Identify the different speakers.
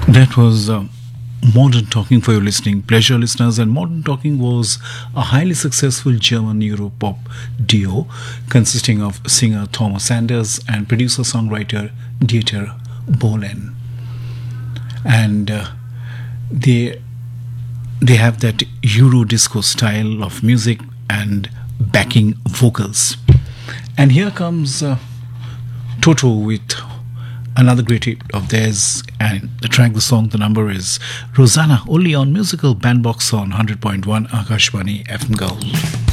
Speaker 1: That was Modern Talking for your listening pleasure, listeners. And Modern Talking was a highly successful German Europop duo consisting of singer Thomas Sanders and producer songwriter Dieter Bohlen. And they they have that Euro disco style of music and backing vocals. And here comes Toto with another great hit of theirs, and the track, the song, the number is Rosanna, only on Musical Bandbox on 100.1 Akashvani FM Gold.